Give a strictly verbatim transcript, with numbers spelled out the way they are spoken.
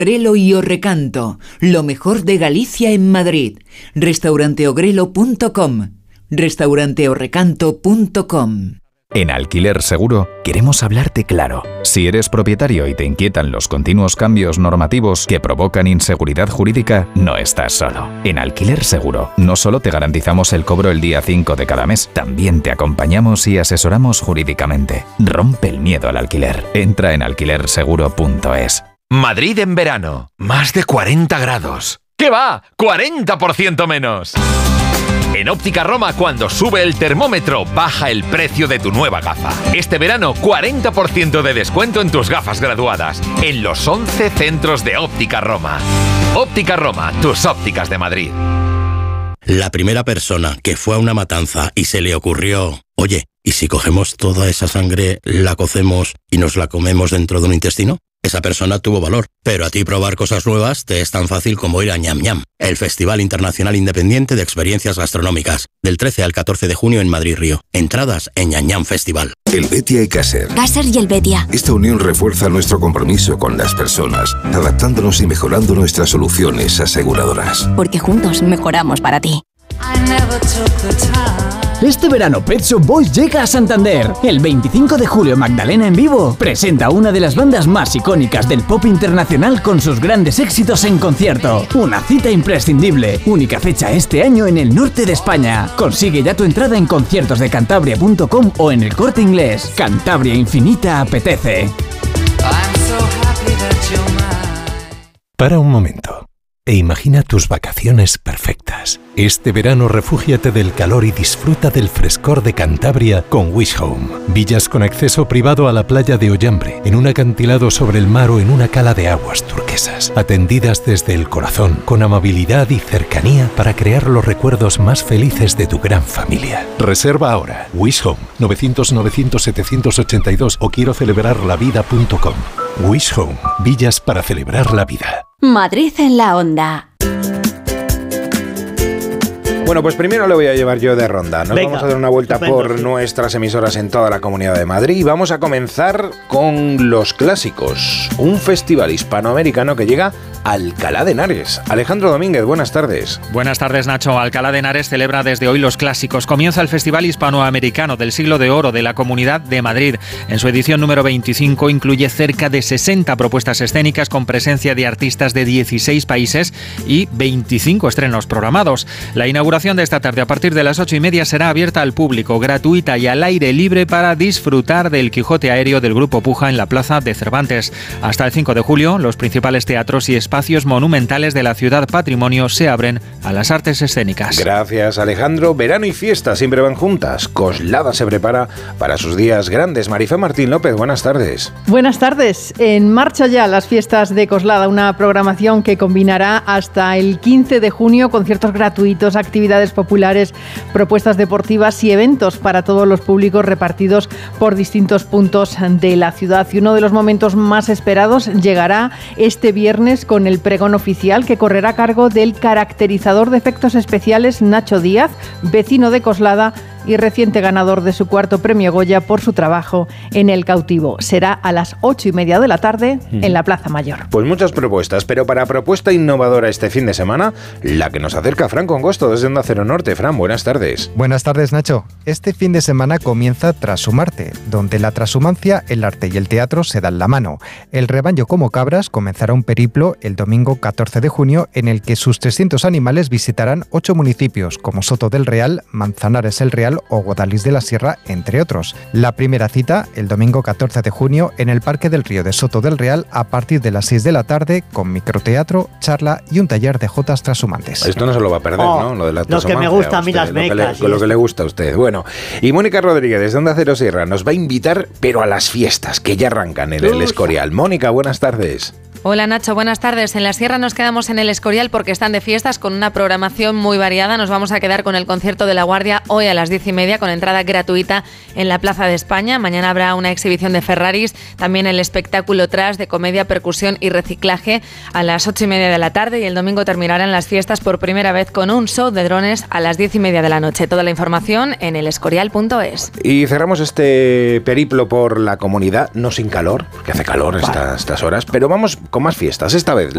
Ogrelo y Orrecanto, lo mejor de Galicia en Madrid. restaurante ogrelo punto com, restaurante orrecanto punto com. En Alquiler Seguro queremos hablarte claro. Si eres propietario y te inquietan los continuos cambios normativos que provocan inseguridad jurídica, no estás solo. En Alquiler Seguro no solo te garantizamos el cobro el día cinco de cada mes, también te acompañamos y asesoramos jurídicamente. Rompe el miedo al alquiler. Entra en alquiler seguro punto es. Madrid en verano. Más de cuarenta grados. ¿Qué va? ¡cuarenta por ciento menos! En Óptica Roma, cuando sube el termómetro, baja el precio de tu nueva gafa. Este verano, cuarenta por ciento de descuento en tus gafas graduadas. En los once centros de Óptica Roma. Óptica Roma, tus ópticas de Madrid. La primera persona que fue a una matanza y se le ocurrió, oye, ¿y si cogemos toda esa sangre, la cocemos y nos la comemos dentro de un intestino? Esa persona tuvo valor, pero a ti probar cosas nuevas te es tan fácil como ir a Ñam Ñam, el Festival Internacional Independiente de Experiencias Gastronómicas, del trece al catorce de junio en Madrid Río. Entradas en Ñam Ñam Festival. Helvetia y Caser. Caser y Helvetia. Esta unión refuerza nuestro compromiso con las personas, adaptándonos y mejorando nuestras soluciones aseguradoras. Porque juntos mejoramos para ti. Este verano Pet Shop Boys llega a Santander. El veinticinco de julio Magdalena en vivo presenta a una de las bandas más icónicas del pop internacional con sus grandes éxitos en concierto. Una cita imprescindible. Única fecha este año en el norte de España. Consigue ya tu entrada en conciertos de cantabria punto com o en El Corte Inglés. Cantabria Infinita apetece. Para un momento e imagina tus vacaciones perfectas. Este verano refúgiate del calor y disfruta del frescor de Cantabria con Wish Home. Villas con acceso privado a la playa de Ollambre, en un acantilado sobre el mar o en una cala de aguas turquesas. Atendidas desde el corazón, con amabilidad y cercanía para crear los recuerdos más felices de tu gran familia. Reserva ahora. Wish Home, novecientos novecientos setecientos ochenta y dos o quiero celebrar la vida punto com. Wish Home, villas para celebrar la vida. Madrid en la onda. Bueno, pues primero le voy a llevar yo de ronda. Nos Venga, vamos a dar una vuelta estupendo, por sí. nuestras emisoras en toda la Comunidad de Madrid y vamos a comenzar con Los Clásicos, un festival hispanoamericano que llega a Alcalá de Henares. Alejandro Domínguez, buenas tardes. Buenas tardes, Nacho. Alcalá de Henares celebra desde hoy Los Clásicos. Comienza el Festival Hispanoamericano del Siglo de Oro de la Comunidad de Madrid. En su edición número veinticinco incluye cerca de sesenta propuestas escénicas con presencia de artistas de dieciséis países y veinticinco estrenos programados. La inauguración de esta tarde a partir de las ocho y media será abierta al público, gratuita y al aire libre para disfrutar del Quijote aéreo del Grupo Puja en la Plaza de Cervantes. Hasta el cinco de julio, los principales teatros y espacios monumentales de la ciudad patrimonio se abren a las artes escénicas. Gracias, Alejandro. Verano y fiesta siempre van juntas. Coslada se prepara para sus días grandes. Marifé Martín López, buenas tardes. Buenas tardes. En marcha ya las fiestas de Coslada, una programación que combinará hasta el quince de junio conciertos gratuitos, actividades populares, propuestas deportivas y eventos para todos los públicos repartidos por distintos puntos de la ciudad. Y uno de los momentos más esperados llegará este viernes con el pregón oficial que correrá a cargo del caracterizador de efectos especiales Nacho Díaz, vecino de Coslada y reciente ganador de su cuarto premio Goya por su trabajo en El Cautivo. Será a las ocho y media de la tarde en la Plaza Mayor. Pues muchas propuestas, pero para propuesta innovadora este fin de semana, la que nos acerca Fran Congosto desde Onda Cero Norte. Fran, buenas tardes. Buenas tardes, Nacho. Este fin de semana comienza Trashumarte, donde la trashumancia, el arte y el teatro se dan la mano. El rebaño como cabras comenzará un periplo el domingo catorce de junio en el que sus trescientos animales visitarán ocho municipios como Soto del Real, Manzanares el Real o Guadalís de la Sierra, entre otros. La primera cita, el domingo catorce de junio, en el Parque del Río de Soto del Real, a partir de las seis de la tarde, con microteatro, charla y un taller de jotas trashumantes. Esto no se lo va a perder, oh, ¿no? Lo de la Lo que me gusta a mí las mecas. Lo, lo que le gusta a usted. Bueno, y Mónica Rodríguez, desde Onda Cero Sierra, nos va a invitar, pero a las fiestas, que ya arrancan en el Escorial. Mónica, buenas tardes. Hola Nacho, buenas tardes. En la Sierra nos quedamos en el Escorial porque están de fiestas con una programación muy variada. Nos vamos a quedar con el concierto de La Guardia hoy a las diez y media con entrada gratuita en la Plaza de España. Mañana habrá una exhibición de Ferraris, también el espectáculo Trash de comedia, percusión y reciclaje a las ocho y media de la tarde y el domingo terminarán las fiestas por primera vez con un show de drones a las diez y media de la noche. Toda la información en el escorial punto es. Y cerramos este periplo por la comunidad, no sin calor, porque hace calor estas, estas horas, pero vamos con más fiestas. Esta vez